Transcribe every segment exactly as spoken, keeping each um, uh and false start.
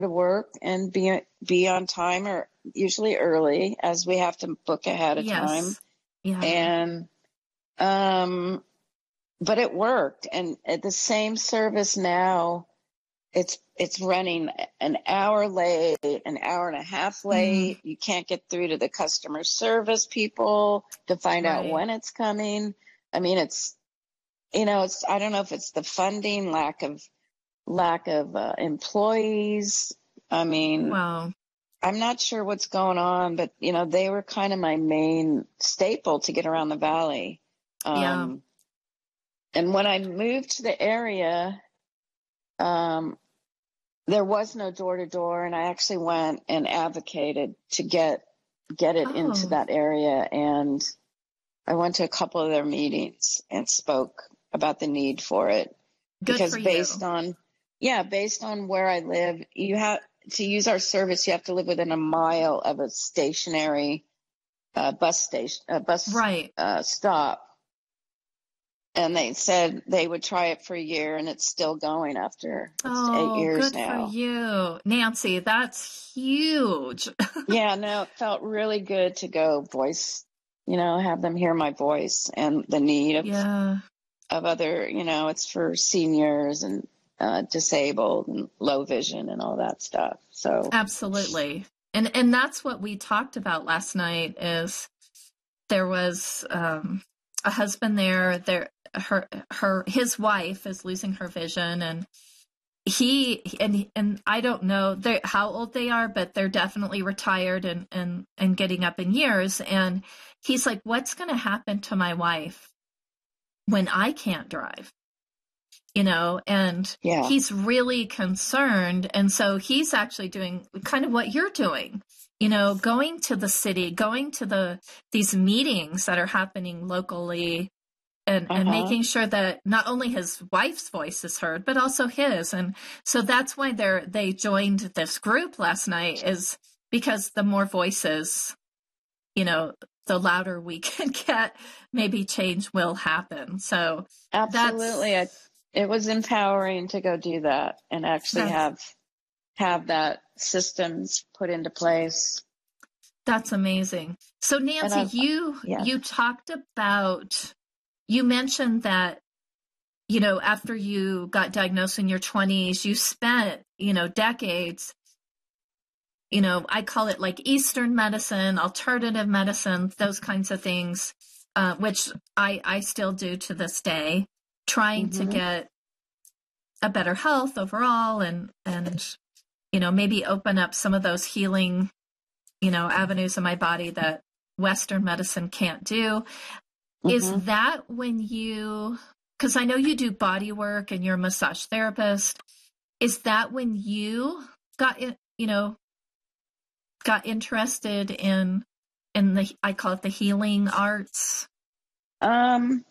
to work and be be on time, or usually early, as we have to book ahead of time. Yes. Yeah. And um but it worked. And at the same service now, it's it's running an hour late, an hour and a half late. Mm, You can't get through to the customer service people to find out right. when it's coming. I mean, it's, you know, it's, I don't know if it's the funding, lack of lack of uh, employees. I mean, Wow. I'm not sure what's going on, but you know, they were kind of my main staple to get around the valley. Yeah. Um, and when I moved to the area, um, there was no door to door, and I actually went and advocated to get get it into Oh, that area. And I went to a couple of their meetings and spoke about the need for it, good because for you. based on, yeah, based on where I live, you have to use our service. You have to live within a mile of a stationary uh, bus station, uh, bus Right. uh, stop. And they said they would try it for a year, and it's still going after it's eight Oh, years good for now. you, Nancy. That's huge. Yeah, no, it felt really good to go voice, you know, have them hear my voice and the need of, Yeah. of other, you know, it's for seniors and uh, disabled and low vision and all that stuff. So, Absolutely. And and that's what we talked about last night is there was um, a husband there, there her her his wife is losing her vision, and he and and I don't know how old they are, but they're definitely retired and and and getting up in years. And he's like, what's going to happen to my wife when I can't drive? You know, and yeah. he's really concerned. And so he's actually doing kind of what you're doing, you know, going to the city, going to the these meetings that are happening locally, and, Uh and huh. making sure that not only his wife's voice is heard, but also his. And so that's why they're they joined this group last night, is because the more voices, you know, the louder we can get, maybe change will happen. So Absolutely. I, that's it was empowering to go do that and actually that's have, have that systems put into place. that's amazing. So And Nancy, I, you yeah. you talked about, you mentioned that, you know, after you got diagnosed in your twenties, you spent, you know, decades, you know, I call it like Eastern medicine, alternative medicine, those kinds of things, uh, which I, I still do to this day, trying to Mm-hmm. get a better health overall, and, and, you know, maybe open up some of those healing, you know, avenues in my body that Western medicine can't do. Is Mm-hmm. that when you, because I know you do body work and you're a massage therapist, is that when you got, you know, got interested in in the, I call it the healing arts? Um,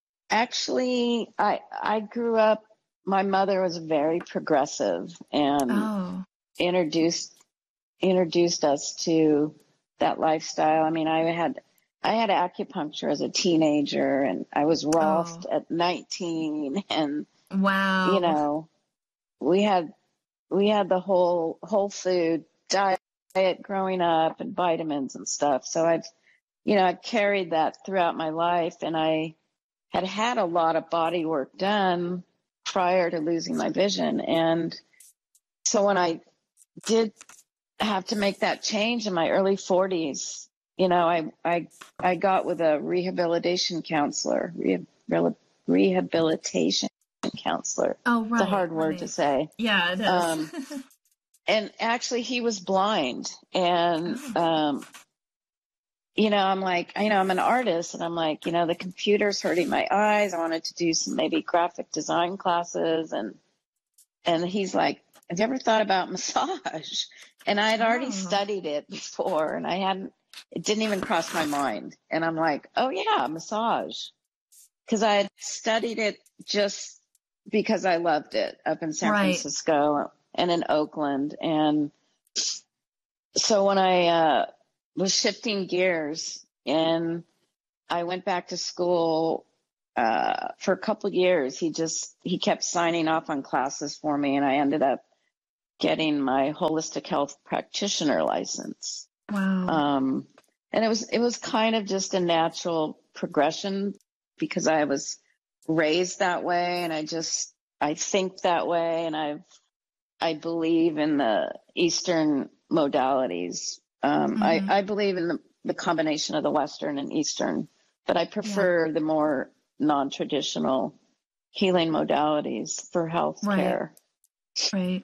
actually, I, I grew up, my mother was very progressive and Oh, introduced, introduced us to that lifestyle. I mean, I had, I had acupuncture as a teenager, and I was oh, Rolfed at nineteen, and, you wow. know, we had, we had the whole, whole food diet growing up and vitamins and stuff. So I've, you know, I've carried that throughout my life, and I had had a lot of body work done prior to losing my vision. And so when I did have to make that change in my early forties, you know, I, I, I got with a rehabilitation counselor, rehab, rehabilitation counselor. Oh, It's a right, hard word to right. say. Yeah, it is. Um, and actually he was blind, and, Oh, um, you know, I'm like, you know, I'm an artist, and I'm like, you know, the computer's hurting my eyes. I wanted to do some maybe graphic design classes. And, and he's like, have you ever thought about massage? And I had already oh, studied it before, and I hadn't, it didn't even cross my mind. And I'm like, oh yeah, massage. Cause I had studied it just because I loved it up in San right. Francisco and in Oakland. And so when I, uh, was shifting gears, and I went back to school uh, for a couple of years. He just, he kept signing off on classes for me, and I ended up getting my holistic health practitioner license. Wow. Um, and it was, it was kind of just a natural progression because I was raised that way, and I just, I think that way. And I've, I believe in the Eastern modalities. Um, Mm-hmm. I, I believe in the, the combination of the Western and Eastern, but I prefer yeah. the more non-traditional healing modalities for healthcare. Right. Right.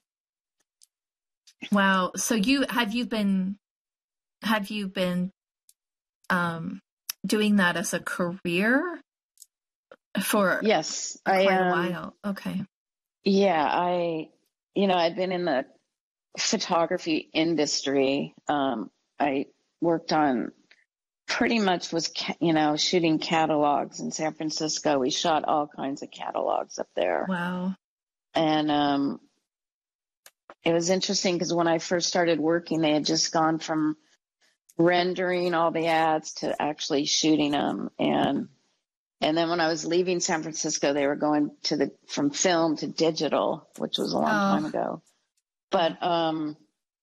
Wow. So you, have you been, have you been, um, doing that as a career for yes, quite I, a um, while? Okay. Yeah. I, you know, I've been in the photography industry. Um, I worked on pretty much was, you know, shooting catalogs in San Francisco. We shot all kinds of catalogs up there. Wow. And, um, it was interesting because when I first started working, they had just gone from rendering all the ads to actually shooting them. And, and then when I was leaving San Francisco, they were going to the, from film to digital, which was a long Oh. time ago. But, um,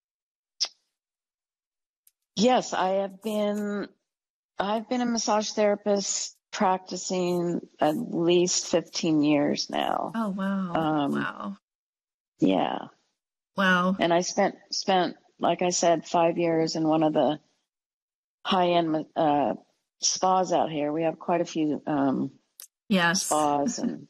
yes, I have been, I've been a massage therapist practicing at least fifteen years now. Oh, wow. Um, wow. Yeah. Wow. And I spent, spent, like I said, five years in one of the high-end uh, spas out here. We have quite a few um, yes. spas. And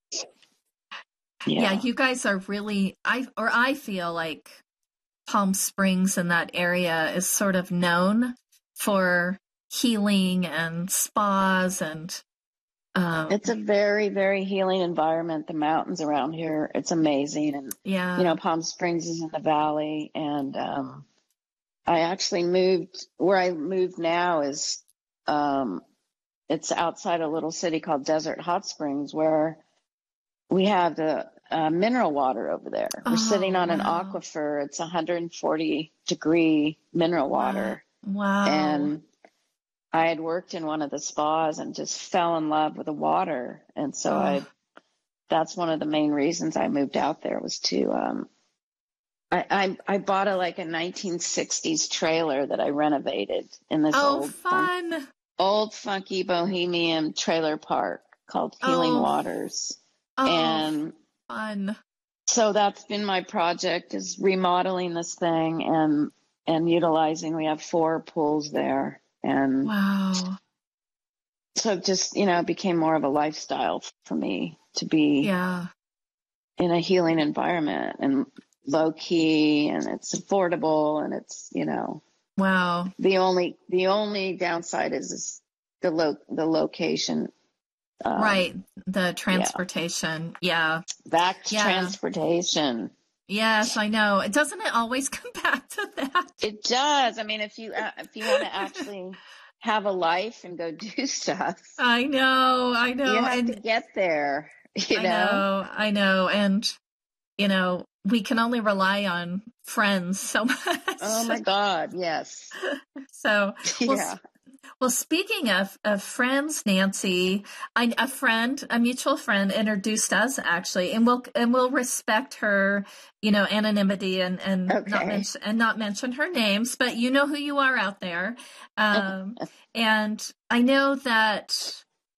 yeah. yeah, you guys are really, I or I feel like Palm Springs in that area is sort of known for healing and spas, and um, it's a very, very healing environment. The mountains around here, it's amazing. And, yeah. you know, Palm Springs is in the valley. And um, I actually moved, where I moved now is, um, it's outside a little city called Desert Hot Springs, where we have the uh, mineral water over there. We're oh, sitting on wow. an aquifer. It's one hundred forty degree mineral water. Wow. And I had worked in one of the spas and just fell in love with the water. And so oh. I, that's one of the main reasons I moved out there, was to, um, I, I, I bought a, like a nineteen sixties trailer that I renovated in this oh, old, fun. fun, old funky bohemian trailer park called Healing oh. Waters. Oh, and fun. So that's been my project, is remodeling this thing and, and utilizing, we have four pools there. And wow. So just, you know, it became more of a lifestyle for me to be yeah. in a healing environment, and low key, and it's affordable, and it's, you know, wow. The only, the only downside is, is the lo- the location. Um, right. The transportation. Yeah. yeah. Back to yeah. transportation. Yes, I know. Doesn't it always come back to that? It does. I mean, if you, uh, if you want to actually have a life and go do stuff. I know, I know. You have and to get there, you I know? know, I know. And, you know, we can only rely on friends so much. Oh my God, yes. so, well, yeah. Well, speaking of, of friends, Nancy, I, a friend, a mutual friend introduced us actually, and we'll, and we'll respect her, you know, anonymity and, and okay. not mention, and not mention her names, but you know who you are out there. Um, and I know that,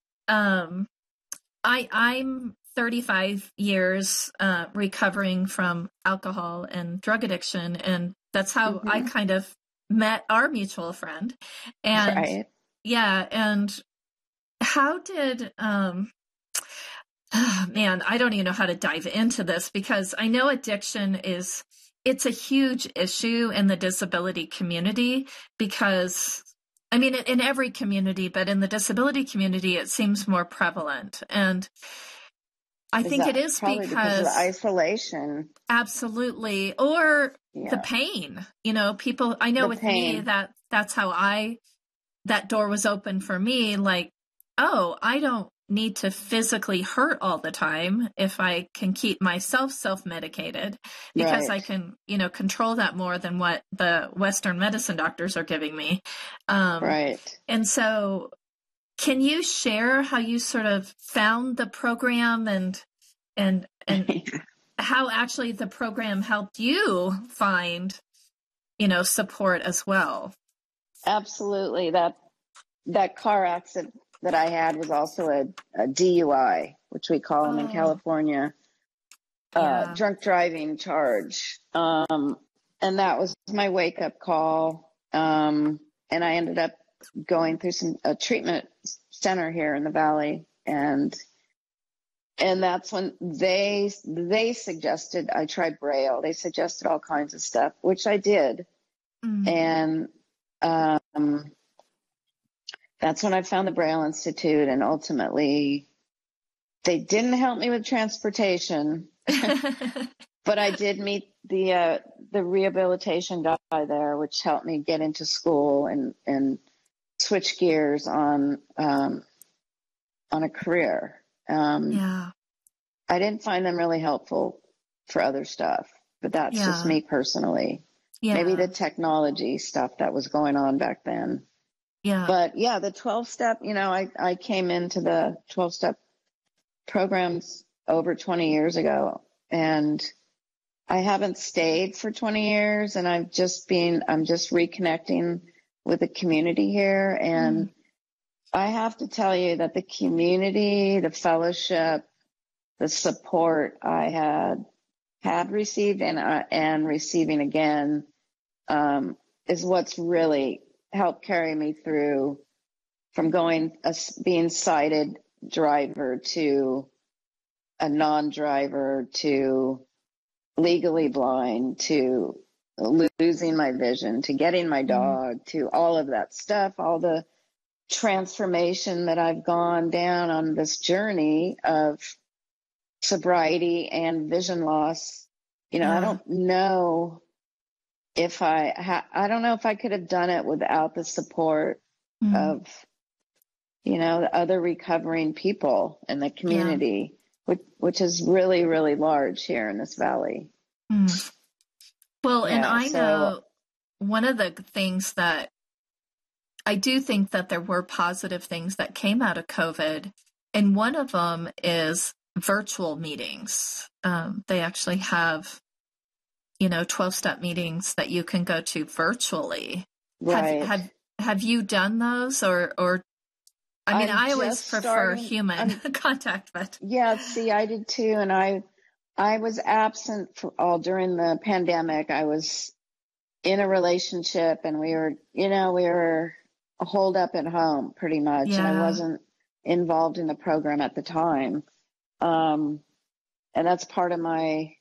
um, I, I'm thirty-five years, uh, recovering from alcohol and drug addiction. And that's how mm-hmm. I kind of met our mutual friend. And right. yeah. And how did, um, oh, man, I don't even know how to dive into this, because I know addiction is, it's a huge issue in the disability community, because I mean, in every community, but in the disability community, it seems more prevalent. And I is think it is because, because of the isolation. Absolutely. Or yeah. the pain, you know, people, I know the with pain. me that that's how I, that door was open for me. Like, oh, I don't need to physically hurt all the time if I can keep myself self-medicated, because right. I can, you know, control that more than what the Western medicine doctors are giving me. Um, right. And so can you share how you sort of found the program and, and, and how actually the program helped you find, you know, support as well. Absolutely. That that car accident that I had was also a, a D U I, which we call them Oh, in California, uh, yeah. drunk driving charge. Um, and that was my wake up call. Um, and I ended up going through some a treatment center here in the Valley, and and that's when they they suggested I tried Braille. They suggested all kinds of stuff, which I did, Mm. and um, that's when I found the Braille Institute, and ultimately they didn't help me with transportation, but I did meet the uh, the rehabilitation guy there, which helped me get into school and and switch gears on um, on a career. Um, Yeah. I didn't find them really helpful for other stuff, but that's Yeah. just me personally. Yeah. Maybe the technology stuff that was going on back then. Yeah. But yeah, the twelve step, you know, I, I came into the twelve step programs over twenty years ago, and I haven't stayed for twenty years, and I've just been, I'm just reconnecting with the community here. And Mm. I have to tell you that the community, the fellowship, the support I had had received and uh, and receiving again um, is what's really helped carry me through from going a being sighted driver to a non-driver to legally blind to losing my vision to getting my dog mm. to all of that stuff, all the transformation that I've gone down on this journey of sobriety and vision loss. You know, yeah. I don't know if I, ha- I don't know if I could have done it without the support mm. of, you know, the other recovering people in the community, yeah. which, which is really, really large here in this valley. Mm. Well, yeah, and I so, know one of the things that I do think that there were positive things that came out of COVID, and one of them is virtual meetings. Um, they actually have, you know, twelve-step meetings that you can go to virtually. Right. Have have, have you done those, or or? I mean, I'm I always prefer starting, human I'm, contact, but yeah. See, I did too, and I I was absent for all during the pandemic. I was in a relationship, and we were, you know, we were holed up at home pretty much, yeah. and I wasn't involved in the program at the time. Um, and that's part of my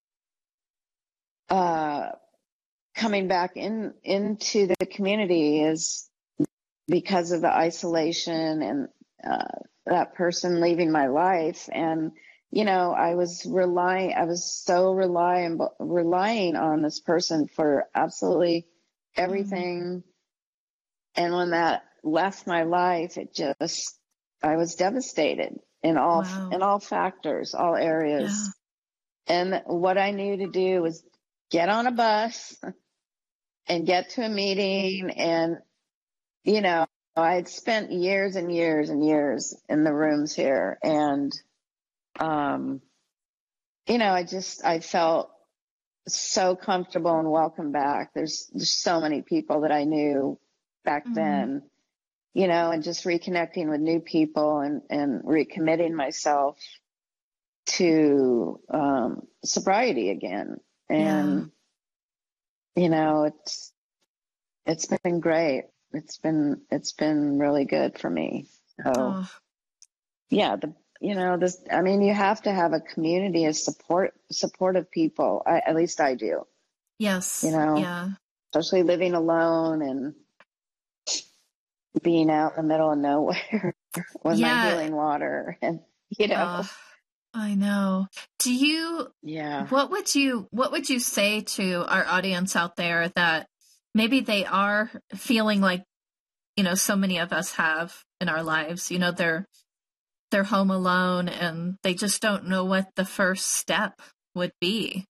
uh, coming back in into the community is because of the isolation and uh, that person leaving my life. And, you know, I was relying, I was so relying, relying on this person for absolutely everything. Mm. And when that left my life, it just, I was devastated in all, wow. in all factors, all areas. Yeah. And what I knew to do was get on a bus and get to a meeting. And, you know, I had spent years and years and years in the rooms here. And, um, you know, I just, I felt so comfortable and welcome back. There's, there's so many people that I knew back mm-hmm. then, you know, and just reconnecting with new people and, and recommitting myself to, um, sobriety again. And, yeah. you know, it's, it's been great. It's been, it's been really good for me. So oh. yeah, the, you know, this, I mean, you have to have a community of support, supportive people. I, at least I do. Yes. You know, yeah. especially living alone and being out in the middle of nowhere with yeah. my healing water and, you know, uh, I know. Do you, yeah. what would you, what would you say to our audience out there that maybe they are feeling like, you know, so many of us have in our lives, you know, they're, they're home alone and they just don't know what the first step would be.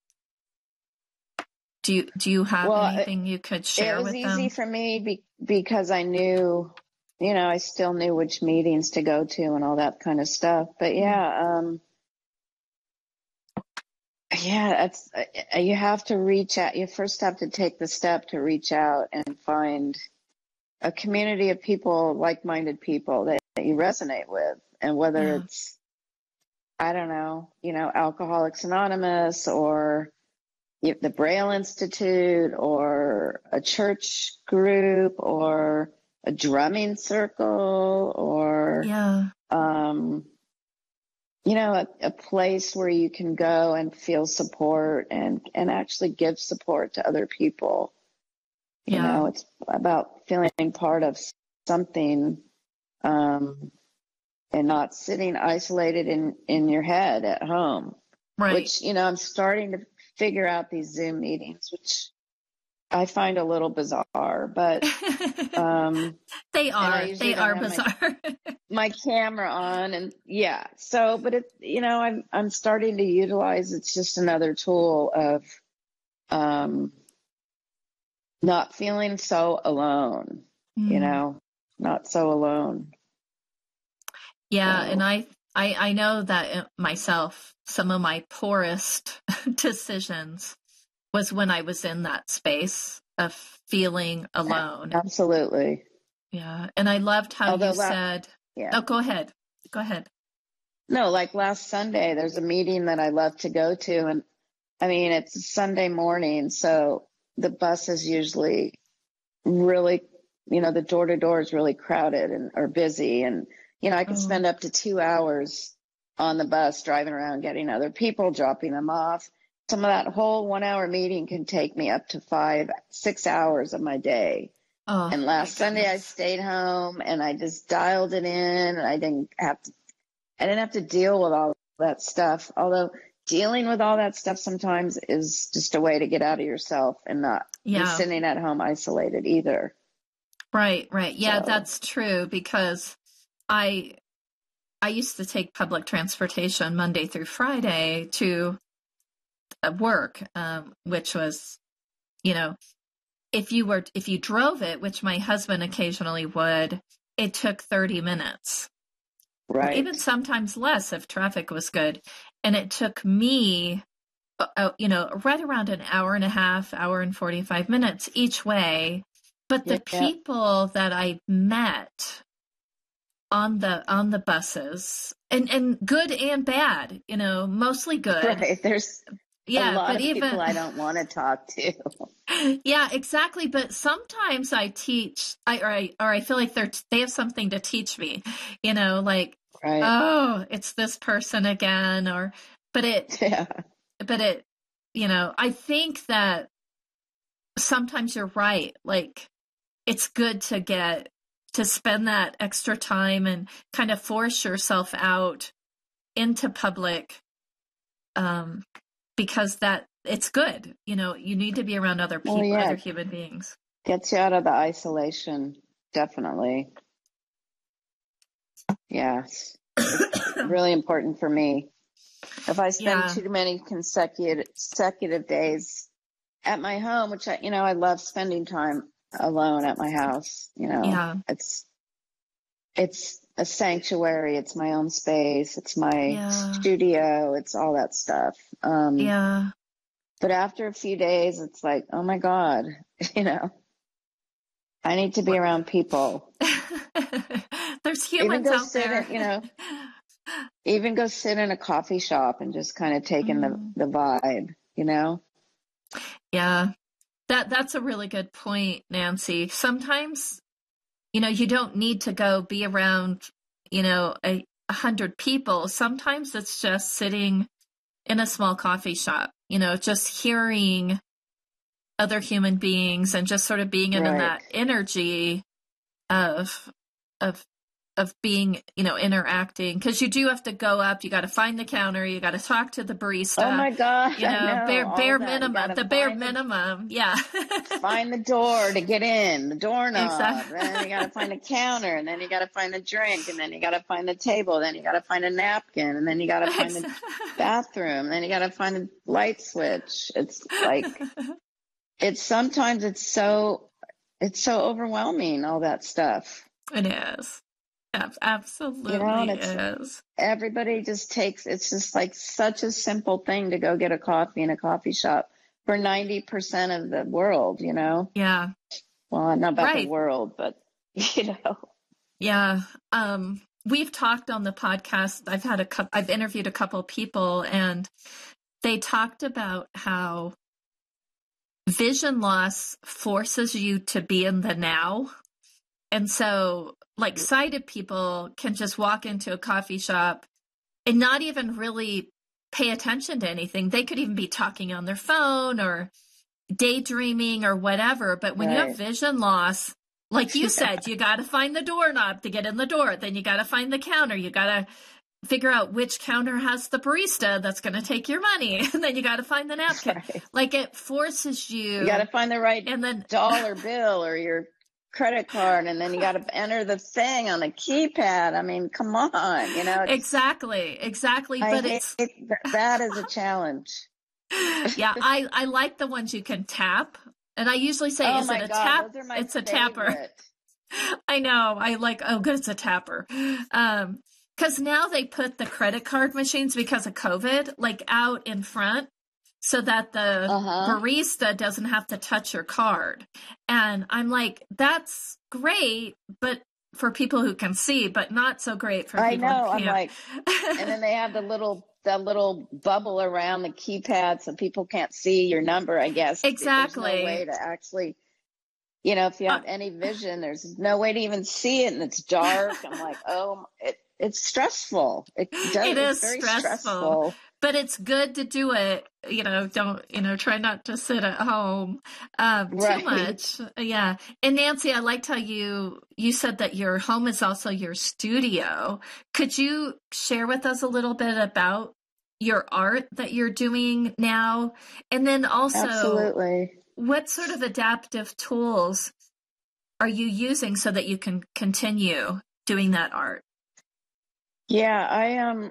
Do you, do you have well, anything you could share with them? It was easy for me be, because I knew, you know, I still knew which meetings to go to and all that kind of stuff. But yeah, um, yeah, it's, uh, you have to reach out. You first have to take the step to reach out and find a community of people, like-minded people that, that you resonate with. And whether Yeah. it's, I don't know, you know, Alcoholics Anonymous or the Braille Institute or a church group or a drumming circle or, Yeah. um, you know, a, a place where you can go and feel support and, and actually give support to other people. You Yeah. know, it's about feeling part of something, um, and not sitting isolated in, in your head at home, Right. which, you know, I'm starting to figure out these Zoom meetings, which I find a little bizarre, but, um, they are, they are bizarre. My, my camera on and yeah. So, but it, you know, I'm, I'm starting to utilize, it's just another tool of, um, not feeling so alone, mm. you know, not so alone. Yeah. So. And I, I, I know that myself, some of my poorest decisions was when I was in that space of feeling alone. Absolutely. Yeah. And I loved how Although you la- said, yeah. Oh, go ahead. Go ahead. No, like last Sunday, there's a meeting that I love to go to. And I mean, it's a Sunday morning. So the bus is usually really, you know, the door to door is really crowded and or busy. And, you know, I could oh. spend up to two hours on the bus driving around, getting other people, dropping them off. Some of that whole one hour meeting can take me up to five, six hours of my day. Oh, and last Sunday I stayed home and I just dialed it in and I didn't have to, I didn't have to deal with all that stuff. Although dealing with all that stuff sometimes is just a way to get out of yourself and not yeah. be sitting at home isolated either. Right, right. Yeah, so. That's true because I, I used to take public transportation Monday through Friday to work, um, which was, you know, if you were, if you drove it, which my husband occasionally would, it took thirty minutes. Right. Even sometimes less if traffic was good. And it took me, uh, you know, right around an hour and a half, hour and forty-five minutes each way. But the yeah. people that I met on the, on the buses and, and good and bad, you know, mostly good. Right. There's yeah, a lot but of even, people I don't want to talk to. Yeah, exactly. But sometimes I teach, I or I or I feel like they're they have something to teach me. You know, like right. oh, it's this person again, or but it, yeah. but it, you know, I think that sometimes you're right. Like it's good to get to spend that extra time and kind of force yourself out into public, um, because that. It's good. You know, you need to be around other people, well, yeah. other human beings. Gets you out of the isolation. Definitely. Yes. It's really important for me. If I spend yeah. too many consecutive consecutive days at my home, which I, you know, I love spending time alone at my house, you know, yeah. it's, it's a sanctuary. It's my own space. It's my yeah. studio. It's all that stuff. Um, yeah. But after a few days, it's like, oh my God, you know, I need to be around people. There's humans out sit there. In, you know, even go sit in a coffee shop and just kind of take in mm. the, the vibe, you know? Yeah, that that's a really good point, Nancy. Sometimes, you know, you don't need to go be around, you know, a, a hundred people. Sometimes it's just sitting in a small coffee shop, you know, just hearing other human beings and just sort of being in, right. in that energy of, of, of being, you know, interacting. Cause you do have to go up, you got to find the counter, you got to talk to the barista. Oh my God. You know, know bare, bare minimum, the bare minimum. The, yeah. Find the door to get in, the doorknob. Exactly. Then you got to find a counter and then you got to find a drink and then you got to find the table. Then you got to find a napkin and then you got to find the bathroom. And then you got to find a light switch. It's like, it's sometimes it's so, it's so overwhelming, all that stuff. It is. You know, and Absolutely it's is. everybody just takes, it's just like such a simple thing to go get a coffee in a coffee shop for ninety percent of the world, you know? Yeah. Well, not about the Right. world, but, you know. Yeah. Um, we've talked on the podcast. I've had a couple, I've interviewed a couple people, and they talked about how vision loss forces you to be in the now. And so, like, sighted people can just walk into a coffee shop and not even really pay attention to anything. They could even be talking on their phone or daydreaming or whatever. But when you have Right. vision loss, like you said, you got to find the doorknob to get in the door. Then you got to find the counter. You got to figure out which counter has the barista that's going to take your money. And then you got to find the napkin. Right. Like, it forces you. You got to find the right and then dollar bill or your credit card, and then you got to enter the thing on the keypad. I mean, come on, you know. It's, exactly, exactly. I But hate it's it, that is a challenge. yeah, I, I like the ones you can tap. And I usually say, Oh is my it a God, tap? those are my It's a favorite. tapper. I know. I like, oh, good, it's a tapper. Um, because now they put the credit card machines, because of COVID, like out in front, so that the Uh-huh. barista doesn't have to touch your card. And I'm like, that's great, but for people who can see, but not so great for I people know. who I'm can't. like, and then they have the little the little bubble around the keypad so people can't see your number, I guess. Exactly. There's no way to actually, you know, if you have Uh, any vision, there's no way to even see it, and it's dark. I'm like, oh, it, it's stressful. It does. It It's is very stressful, stressful. but it's good to do it. You know, don't, you know, try not to sit at home um, Right. too much. Yeah. And Nancy, I liked how you, you said that your home is also your studio. Could you share with us a little bit about your art that you're doing now? And then also, Absolutely. what sort of adaptive tools are you using so that you can continue doing that art? Yeah, I um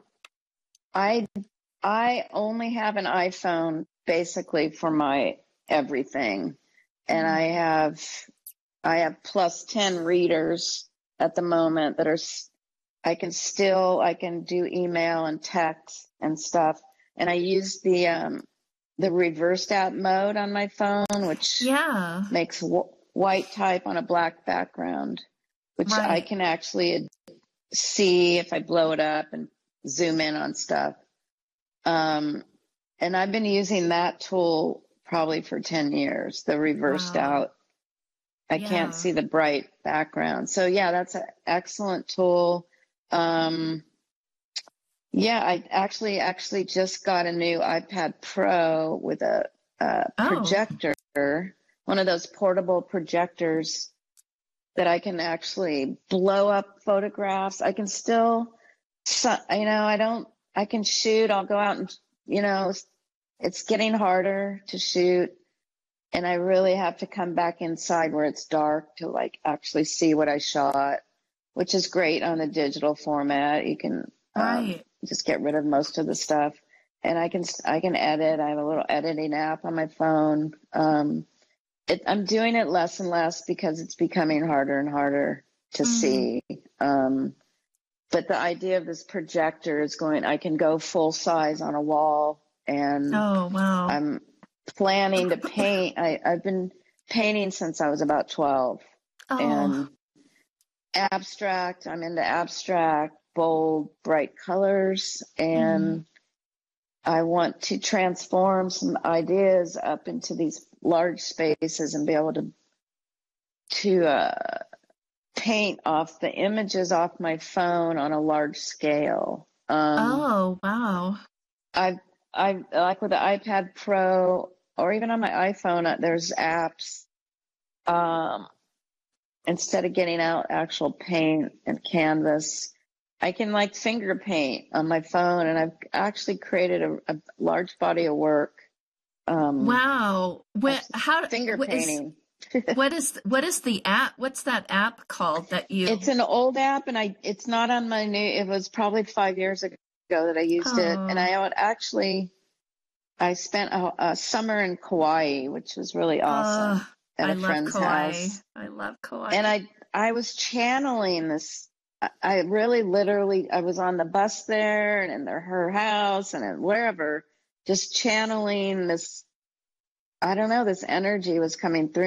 I I only have an iPhone basically for my everything. And I have I have plus ten readers at the moment that are I can still I can do email and text and stuff. And I use the um the reversed out mode on my phone, which Yeah. makes w- white type on a black background, which Right. I can actually see if I blow it up and zoom in on stuff. Um, and I've been using that tool probably for ten years, the reversed Wow. out. I Yeah. can't see the bright background. So yeah, that's an excellent tool. Um, yeah, I actually, actually just got a new iPad Pro with a, a Oh. projector, one of those portable projectors that I can actually blow up photographs. I can still, you know, I don't, I can shoot. I'll go out and, you know, it's getting harder to shoot. And I really have to come back inside where it's dark to like actually see what I shot, which is great on the digital format. You can um, Right. just get rid of most of the stuff. And I can, I can edit. I have a little editing app on my phone. Um, It, I'm doing it less and less because it's becoming harder and harder to Mhm. see. Um, but the idea of this projector is going, I can go full size on a wall, and Oh, wow. I'm planning to paint. I, I've been painting since I was about twelve. Oh. And abstract, I'm into abstract, bold, bright colors. And Mhm. I want to transform some ideas up into these large spaces and be able to to uh, paint off the images off my phone on a large scale. Um, Oh, wow. I I like with the iPad Pro or even on my iPhone, uh, there's apps. Um, instead of getting out actual paint and canvas, I can like finger paint on my phone, and I've actually created a, a large body of work. Um, Wow. What, how, finger what is, painting. what is, what is the app? What's that app called that you? It's an old app, and I it's not on my new. It was probably five years ago that I used it, and Oh. I would actually I spent a, a summer in Kauai, which was really awesome, Uh, at I a love friend's Kauai. house. I love Kauai. And I I was channeling this I, I really literally, I was on the bus there and in their, her house and in wherever, just channeling this, I don't know, this energy was coming through